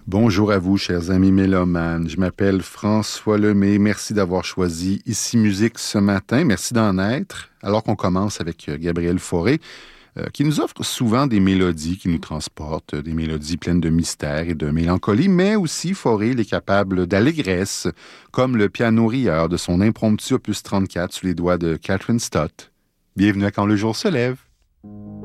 Bonjour à vous, chers amis mélomanes. Je m'appelle François Lemay. Merci d'avoir choisi Ici Musique ce matin. Merci d'en être. Alors qu'on commence avec Gabriel Fauré, qui nous offre souvent des mélodies qui nous transportent, des mélodies pleines de mystère et de mélancolie, mais aussi Fauré, il est capable d'allégresse, comme le piano rieur de son impromptu opus 34 sous les doigts de Catherine Stott. Bienvenue à Quand le jour se lève.